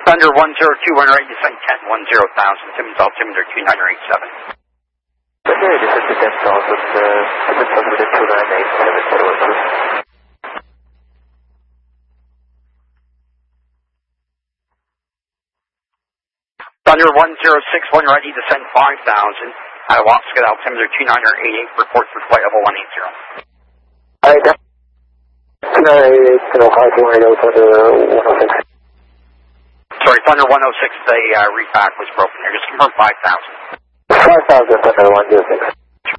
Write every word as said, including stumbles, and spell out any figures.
Thunder one zero two one right, descend ten one zero thousand, Simmons altimeter two nine eight seven. Thunder, descend to ten thousand, uh, Simmons altimeter two nine eight seven, forward two. Thunder one zero six one ready, descend five thousand, Iowatska altimeter two nine eight eight, report for flight level one eight zero. Alright, two nine eight eight, zero five four eight zero, Thunder one oh six. Sorry, Thunder one oh six, the uh, repack was broken there. Just confirm five thousand. five thousand, Thunder one oh six.